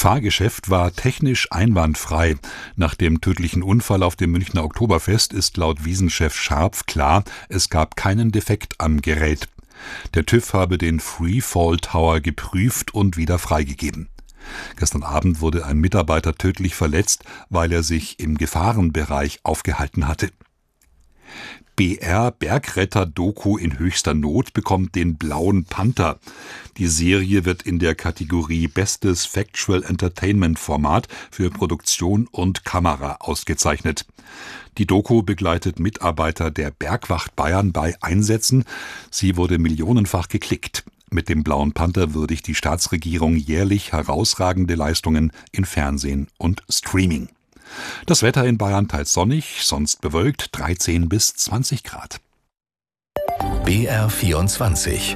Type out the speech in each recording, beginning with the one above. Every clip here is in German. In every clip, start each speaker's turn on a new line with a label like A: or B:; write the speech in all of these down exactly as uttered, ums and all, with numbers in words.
A: Fahrgeschäft war technisch einwandfrei. Nach dem tödlichen Unfall auf dem Münchner Oktoberfest ist laut Wiesenchef Scharpf klar, es gab keinen Defekt am Gerät. Der TÜV habe den Freefall Tower geprüft und wieder freigegeben. Gestern Abend wurde ein Mitarbeiter tödlich verletzt, weil er sich im Gefahrenbereich aufgehalten hatte. B R-Bergretter-Doku in höchster Not bekommt den Blauen Panther. Die Serie wird in der Kategorie Bestes Factual Entertainment Format für Produktion und Kamera ausgezeichnet. Die Doku begleitet Mitarbeiter der Bergwacht Bayern bei Einsätzen. Sie wurde millionenfach geklickt. Mit dem Blauen Panther würdigt die Staatsregierung jährlich herausragende Leistungen in Fernsehen und Streaming. Das Wetter in Bayern teils sonnig, sonst bewölkt, dreizehn bis zwanzig Grad.
B: B R vierundzwanzig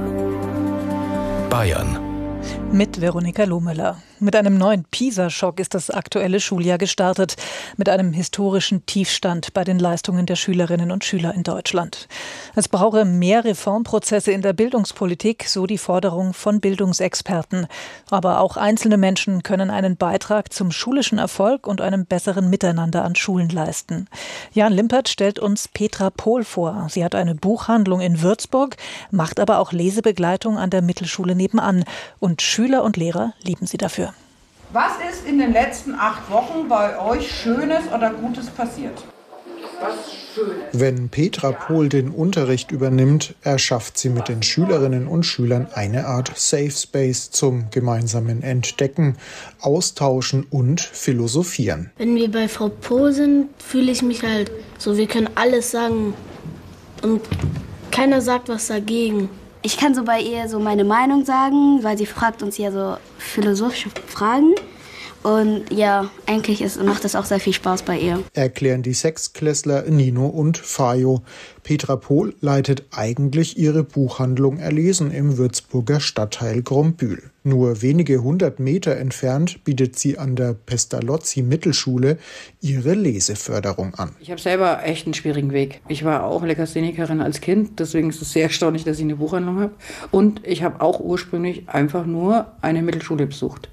B: Bayern
C: mit Veronika Lohmüller. Mit einem neuen PISA-Schock ist das aktuelle Schuljahr gestartet, mit einem historischen Tiefstand bei den Leistungen der Schülerinnen und Schüler in Deutschland. Es brauche mehr Reformprozesse in der Bildungspolitik, so die Forderung von Bildungsexperten. Aber auch einzelne Menschen können einen Beitrag zum schulischen Erfolg und einem besseren Miteinander an Schulen leisten. Jan Limpert stellt uns Petra Pohl vor. Sie hat eine Buchhandlung in Würzburg, macht aber auch Lesebegleitung an der Mittelschule nebenan. Und Schüler und Lehrer lieben sie dafür.
D: Was ist in den letzten acht Wochen bei euch Schönes oder Gutes passiert? Was Schönes?
E: Wenn Petra Pohl den Unterricht übernimmt, erschafft sie mit den Schülerinnen und Schülern eine Art Safe Space zum gemeinsamen Entdecken, Austauschen und Philosophieren.
F: Wenn wir bei Frau Pohl sind, fühle ich mich halt so, wir können alles sagen und keiner sagt was dagegen.
G: Ich kann so bei ihr so meine Meinung sagen, weil sie fragt uns ja so philosophische Fragen. Und ja, eigentlich ist, macht es auch sehr viel Spaß bei ihr.
E: Erklären die Sechstklässler Nino und Fajo. Petra Pohl leitet eigentlich ihre Buchhandlung Erlesen im Würzburger Stadtteil Grombühl. Nur wenige hundert Meter entfernt bietet sie an der Pestalozzi-Mittelschule ihre Leseförderung an.
H: Ich habe selber echt einen schwierigen Weg. Ich war auch Lekasthenikerin als Kind, deswegen ist es sehr erstaunlich, dass ich eine Buchhandlung habe. Und ich habe auch ursprünglich einfach nur eine Mittelschule besucht.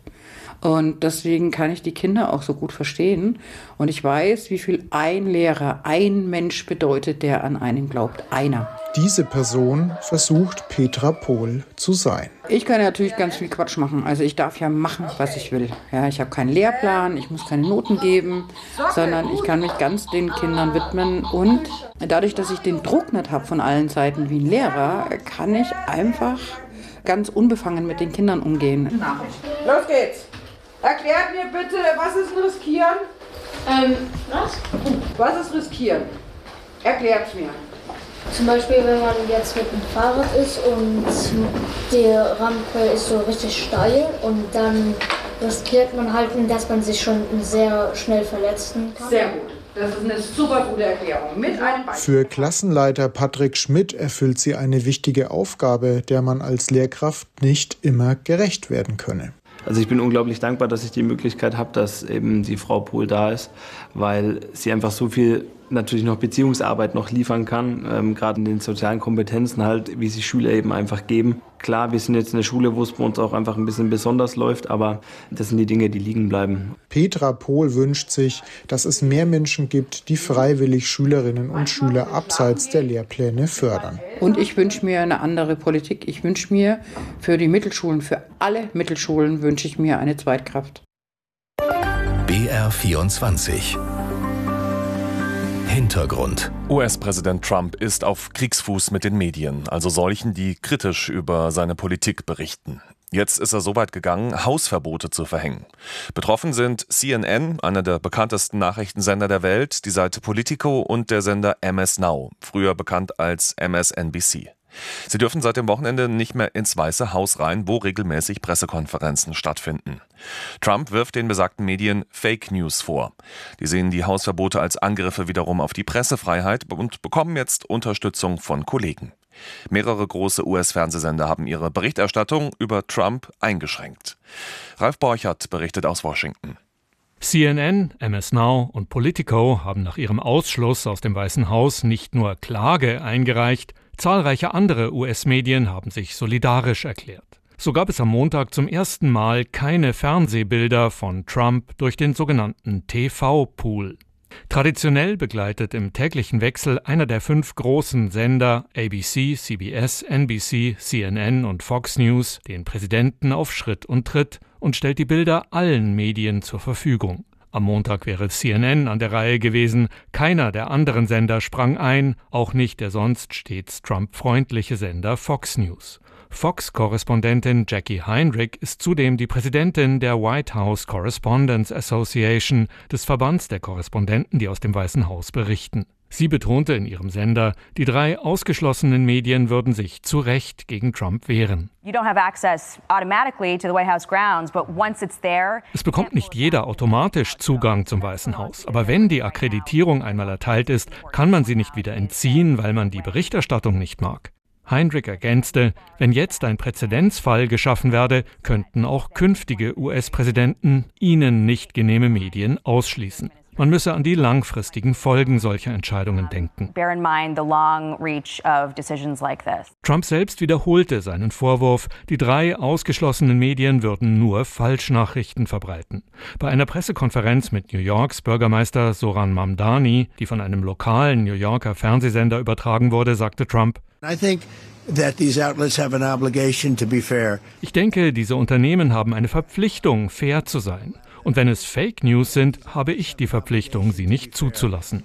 H: Und deswegen kann ich die Kinder auch so gut verstehen. Und ich weiß, wie viel ein Lehrer, ein Mensch bedeutet, der an einen glaubt. Einer.
E: Diese Person versucht Petra Pohl zu sein.
H: Ich kann natürlich ganz viel Quatsch machen. Also ich darf ja machen, was ich will. Ja, ich habe keinen Lehrplan, ich muss keine Noten geben, sondern ich kann mich ganz den Kindern widmen. Und dadurch, dass ich den Druck nicht habe von allen Seiten wie ein Lehrer, kann ich einfach ganz unbefangen mit den Kindern umgehen.
D: Los geht's! Erklärt mir bitte, was ist Riskieren?
F: Ähm, was?
D: Was ist Riskieren? Erklärt's mir.
F: Zum Beispiel, wenn man jetzt mit dem Fahrrad ist und die Rampe ist so richtig steil und dann riskiert man halt, dass man sich schon sehr schnell verletzen kann.
D: Sehr gut. Das ist eine super gute Erklärung. Mit einem Beispiel.
E: Für Klassenleiter Patrick Schmidt erfüllt sie eine wichtige Aufgabe, der man als Lehrkraft nicht immer gerecht werden könne.
I: Also ich bin unglaublich dankbar, dass ich die Möglichkeit habe, dass eben die Frau Pohl da ist, weil sie einfach so viel natürlich noch Beziehungsarbeit noch liefern kann, ähm, gerade in den sozialen Kompetenzen halt, wie sie Schüler eben einfach geben. Klar, wir sind jetzt eine Schule, wo es bei uns auch einfach ein bisschen besonders läuft, aber das sind die Dinge, die liegen bleiben.
E: Petra Pohl wünscht sich, dass es mehr Menschen gibt, die freiwillig Schülerinnen und Schüler abseits der Lehrpläne fördern.
H: Und ich wünsche mir eine andere Politik. Ich wünsche mir für die Mittelschulen, für alle Mittelschulen wünsche ich mir eine Zweitkraft.
B: B R vierundzwanzig Hintergrund.
J: U S-Präsident Trump ist auf Kriegsfuß mit den Medien, also solchen, die kritisch über seine Politik berichten. Jetzt ist er so weit gegangen, Hausverbote zu verhängen. Betroffen sind C N N, einer der bekanntesten Nachrichtensender der Welt, die Seite Politico und der Sender M S Now, früher bekannt als M S N B C. Sie dürfen seit dem Wochenende nicht mehr ins Weiße Haus rein, wo regelmäßig Pressekonferenzen stattfinden. Trump wirft den besagten Medien Fake News vor. Die sehen die Hausverbote als Angriffe wiederum auf die Pressefreiheit und bekommen jetzt Unterstützung von Kollegen. Mehrere große U S-Fernsehsender haben ihre Berichterstattung über Trump eingeschränkt. Ralf Borchert berichtet aus Washington.
K: C N N, M S Now und Politico haben nach ihrem Ausschluss aus dem Weißen Haus nicht nur Klage eingereicht, zahlreiche andere U S-Medien haben sich solidarisch erklärt. So gab es am Montag zum ersten Mal keine Fernsehbilder von Trump durch den sogenannten T V-Pool. Traditionell begleitet im täglichen Wechsel einer der fünf großen Sender A B C, C B S, N B C, C N N und Fox News den Präsidenten auf Schritt und Tritt und stellt die Bilder allen Medien zur Verfügung. Am Montag wäre C N N an der Reihe gewesen, keiner der anderen Sender sprang ein, auch nicht der sonst stets Trump-freundliche Sender Fox News. Fox-Korrespondentin Jackie Heinrich ist zudem die Präsidentin der White House Correspondents Association, des Verbands der Korrespondenten, die aus dem Weißen Haus berichten. Sie betonte in ihrem Sender, die drei ausgeschlossenen Medien würden sich zu Recht gegen Trump wehren. Es bekommt nicht jeder automatisch Zugang zum Weißen Haus. Aber wenn die Akkreditierung einmal erteilt ist, kann man sie nicht wieder entziehen, weil man die Berichterstattung nicht mag. Heinrich ergänzte, wenn jetzt ein Präzedenzfall geschaffen werde, könnten auch künftige U S-Präsidenten ihnen nicht genehme Medien ausschließen. Man müsse an die langfristigen Folgen solcher Entscheidungen denken. Trump selbst wiederholte seinen Vorwurf, die drei ausgeschlossenen Medien würden nur Falschnachrichten verbreiten. Bei einer Pressekonferenz mit New Yorks Bürgermeister Zohran Mamdani, die von einem lokalen New Yorker Fernsehsender übertragen wurde, sagte Trump: Ich denke, diese Unternehmen haben eine Verpflichtung, fair zu sein. Und wenn es Fake News sind, habe ich die Verpflichtung, sie nicht zuzulassen.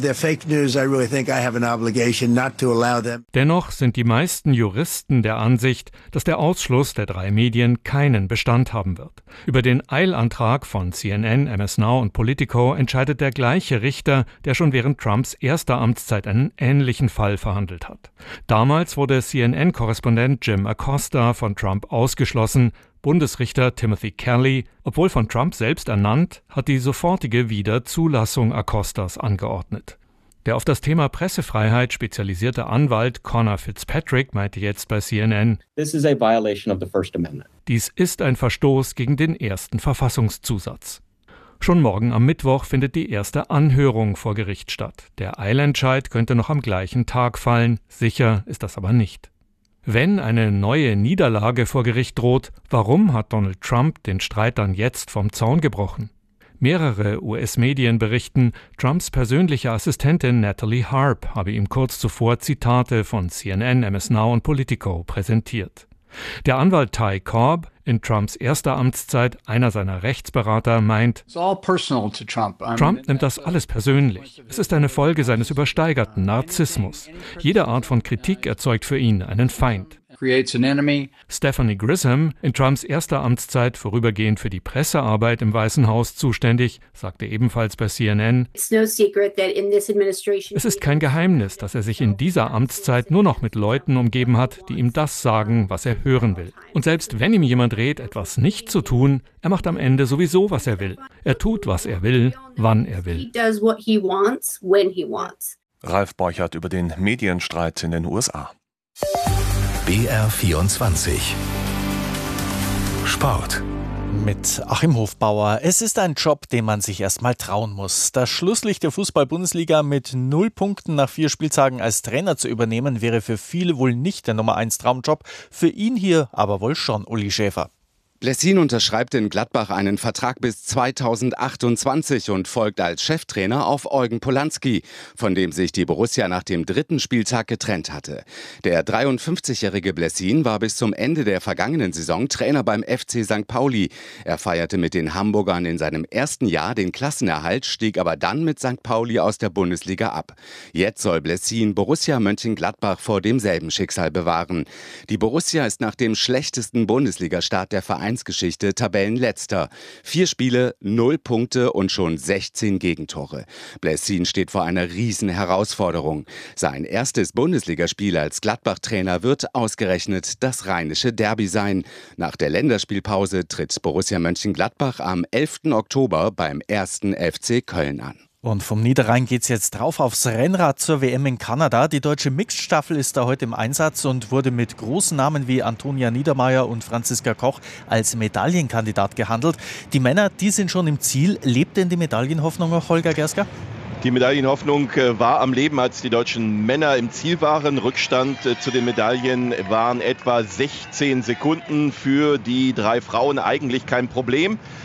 K: Dennoch sind die meisten Juristen der Ansicht, dass der Ausschluss der drei Medien keinen Bestand haben wird. Über den Eilantrag von C N N, M S Now und Politico entscheidet der gleiche Richter, der schon während Trumps erster Amtszeit einen ähnlichen Fall verhandelt hat. Damals wurde C N N-Korrespondent Jim Acosta von Trump ausgeschlossen. Bundesrichter Timothy Kelly, obwohl von Trump selbst ernannt, hat die sofortige Wiederzulassung Acostas angeordnet. Der auf das Thema Pressefreiheit spezialisierte Anwalt Conor Fitzpatrick meinte jetzt bei C N N: This is a violation of the First Amendment. Dies ist ein Verstoß gegen den ersten Verfassungszusatz. Schon morgen am Mittwoch findet die erste Anhörung vor Gericht statt. Der Eilentscheid könnte noch am gleichen Tag fallen, sicher ist das aber nicht. Wenn eine neue Niederlage vor Gericht droht, warum hat Donald Trump den Streit dann jetzt vom Zaun gebrochen? Mehrere U S-Medien berichten, Trumps persönliche Assistentin Natalie Harp habe ihm kurz zuvor Zitate von C N N, M S Now und Politico präsentiert. Der Anwalt Ty Cobb, in Trumps erster Amtszeit einer seiner Rechtsberater, meint, Trump nimmt das alles persönlich. Es ist eine Folge seines übersteigerten Narzissmus. Jede Art von Kritik erzeugt für ihn einen Feind. Stephanie Grisham, in Trumps erster Amtszeit vorübergehend für die Pressearbeit im Weißen Haus zuständig, sagte ebenfalls bei C N N: Es ist kein Geheimnis, dass er sich in dieser Amtszeit nur noch mit Leuten umgeben hat, die ihm das sagen, was er hören will. Und selbst wenn ihm jemand rät, etwas nicht zu tun, er macht am Ende sowieso, was er will. Er tut, was er will, wann er will.
J: Ralf Borchert über den Medienstreit in den U S A. B R vierundzwanzig Sport.
L: Mit Achim Hofbauer. Es ist ein Job, den man sich erst mal trauen muss. Das Schlusslicht der Fußball-Bundesliga mit null Punkten nach vier Spieltagen als Trainer zu übernehmen, wäre für viele wohl nicht der Nummer eins Traumjob. Für ihn hier aber wohl schon, Uli Schäfer.
M: Blessin unterschreibt in Gladbach einen Vertrag bis zweitausendachtundzwanzig und folgt als Cheftrainer auf Eugen Polanski, von dem sich die Borussia nach dem dritten Spieltag getrennt hatte. Der dreiundfünfzigjährige Blessin war bis zum Ende der vergangenen Saison Trainer beim F C Sankt Pauli. Er feierte mit den Hamburgern in seinem ersten Jahr den Klassenerhalt, stieg aber dann mit Sankt Pauli aus der Bundesliga ab. Jetzt soll Blessin Borussia Mönchengladbach vor demselben Schicksal bewahren. Die Borussia ist nach dem schlechtesten Bundesligastart der Verein Vereinsgeschichte Tabellenletzter. Vier Spiele, null Punkte und schon sechzehn Gegentore. Blessin steht vor einer riesen Herausforderung. Sein erstes Bundesligaspiel als Gladbach-Trainer wird ausgerechnet das rheinische Derby sein. Nach der Länderspielpause tritt Borussia Mönchengladbach am elften Oktober beim ersten F C Köln an.
L: Und vom Niederrhein geht's jetzt drauf aufs Rennrad zur W M in Kanada. Die deutsche Mixed-Staffel ist da heute im Einsatz und wurde mit großen Namen wie Antonia Niedermaier und Franziska Koch als Medaillenkandidat gehandelt. Die Männer, die sind schon im Ziel. Lebt denn die Medaillenhoffnung noch, Holger Gersker?
N: Die Medaillenhoffnung war am Leben, als die deutschen Männer im Ziel waren. Rückstand zu den Medaillen waren etwa sechzehn Sekunden. Für die drei Frauen eigentlich kein Problem.